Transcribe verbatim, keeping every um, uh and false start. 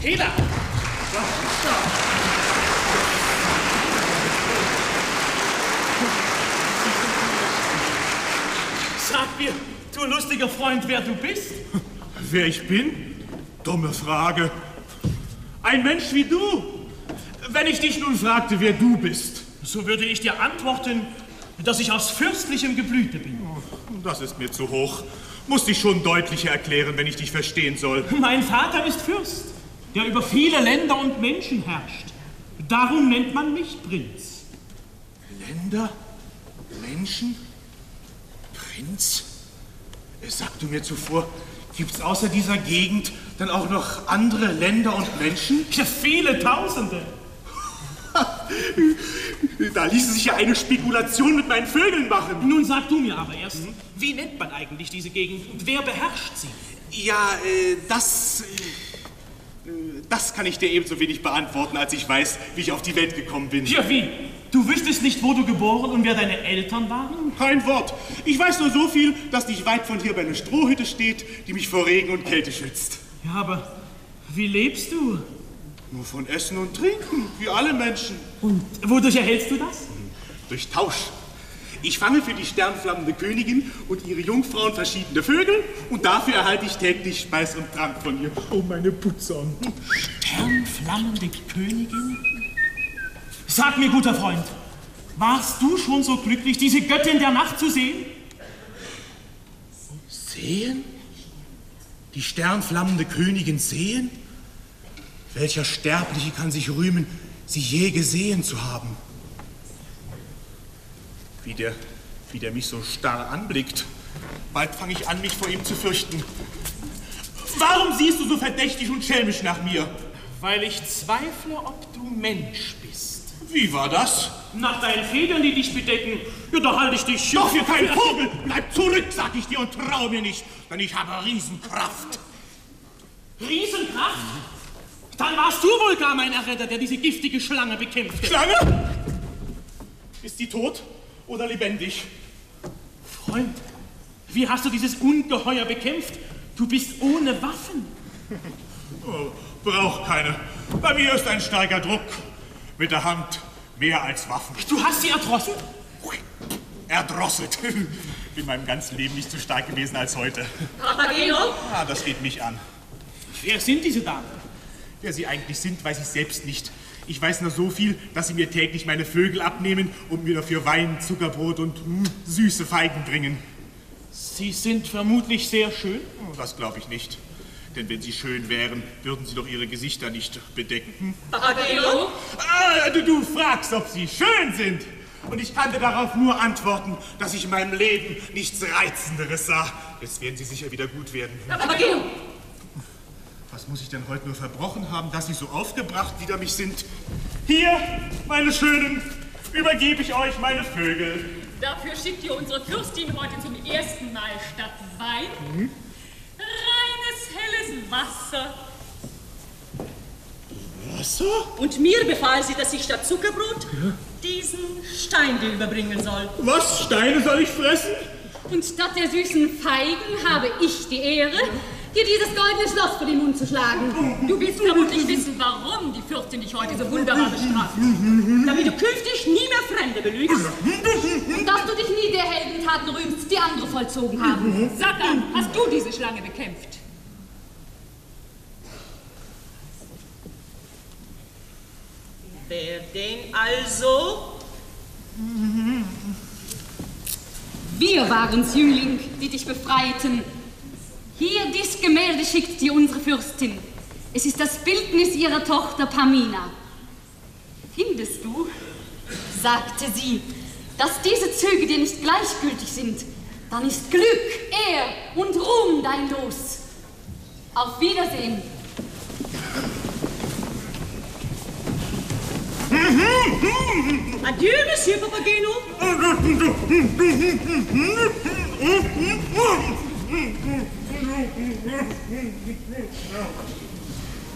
Hela! Sag mir, du lustiger Freund, wer du bist? Wer ich bin? Dumme Frage. Ein Mensch wie du. Wenn ich dich nun fragte, wer du bist, so würde ich dir antworten, dass ich aus fürstlichem Geblüte bin. Das ist mir zu hoch. Muss dich schon deutlicher erklären, wenn ich dich verstehen soll. Mein Vater ist Fürst, der über viele Länder und Menschen herrscht. Darum nennt man mich Prinz. Länder? Menschen? Prinz? Sag du mir zuvor, gibt's außer dieser Gegend dann auch noch andere Länder und Menschen? Ja, viele Tausende. Da ließe sich ja eine Spekulation mit meinen Vögeln machen. Nun sag du mir aber erst, hm? Wie nennt man eigentlich diese Gegend und wer beherrscht sie? Ja, äh, das... Äh, das kann ich dir ebenso wenig beantworten, als ich weiß, wie ich auf die Welt gekommen bin. Ja, wie? Du wüsstest nicht, wo du geboren und wer deine Eltern waren? Kein Wort. Ich weiß nur so viel, dass nicht weit von hier eine Strohhütte steht, die mich vor Regen und Kälte schützt. Ja, aber wie lebst du? Nur von Essen und Trinken, wie alle Menschen. Und wodurch erhältst du das? Durch Tausch. Ich fange für die sternflammende Königin und ihre Jungfrauen verschiedene Vögel und dafür erhalte ich täglich Speis und Trank von ihr. Oh, meine Putzern. Sternflammende Königin? Sag mir, guter Freund, warst du schon so glücklich, diese Göttin der Nacht zu sehen? Sehen? Die sternflammende Königin sehen? Welcher Sterbliche kann sich rühmen, sie je gesehen zu haben? Wie der, wie der mich so starr anblickt. Bald fange ich an, mich vor ihm zu fürchten. Warum siehst du so verdächtig und schelmisch nach mir? Weil ich zweifle, ob du Mensch bist. Wie war das? Nach deinen Federn, die dich bedecken, ja, da halte ich dich... Doch für keinen Vogel! Bleib zurück, sag ich dir, und trau mir nicht, denn ich habe Riesenkraft. Riesenkraft? Dann warst du wohl gar mein Erretter, der diese giftige Schlange bekämpfte. Schlange? Ist sie tot oder lebendig? Freund, wie hast du dieses Ungeheuer bekämpft? Du bist ohne Waffen. Oh, brauch keine. Bei mir ist ein starker Druck. Mit der Hand mehr als Waffen. Du hast sie erdrosselt? Erdrosselt. In meinem ganzen Leben nicht so stark gewesen als heute. Papageno? Ah, das geht mich an. Wer sind diese Damen? Wer sie eigentlich sind, weiß ich selbst nicht. Ich weiß nur so viel, dass sie mir täglich meine Vögel abnehmen und mir dafür Wein, Zuckerbrot und mh, süße Feigen bringen. Sie sind vermutlich sehr schön? Oh, das glaube ich nicht. Denn wenn sie schön wären, würden sie doch ihre Gesichter nicht bedecken. Papageno? Ah, du, du fragst, ob sie schön sind. Und ich kann dir darauf nur antworten, dass ich in meinem Leben nichts Reizenderes sah. Jetzt werden sie sicher wieder gut werden. Papageno! Was muss ich denn heute nur verbrochen haben, dass sie so aufgebracht wider mich sind? Hier, meine Schönen, übergebe ich euch meine Vögel. Dafür schickt ihr unsere Fürstin heute zum ersten Mal statt Wein hm? reines, helles Wasser. Wasser? Und mir befahl sie, dass ich statt Zuckerbrot ja? diesen Stein dir überbringen soll. Was? Steine soll ich fressen? Und statt der süßen Feigen habe ich die Ehre, dir dieses goldene Schloss vor den Mund zu schlagen. Du willst vermutlich wissen, warum die Fürstin dich heute so wunderbar bestraft. Damit du künftig nie mehr Fremde belügst. Und dass du dich nie der Heldentaten rühmst, die andere vollzogen haben. Sag an, hast du diese Schlange bekämpft? Wer denn also? Wir waren's, Jüngling, die dich befreiten. Hier, dies Gemälde schickt dir unsere Fürstin. Es ist das Bildnis ihrer Tochter Pamina. Findest du, sagte sie, dass diese Züge dir nicht gleichgültig sind, dann ist Glück, Ehr und Ruhm dein Los. Auf Wiedersehen. Adieu, Monsieur Papageno.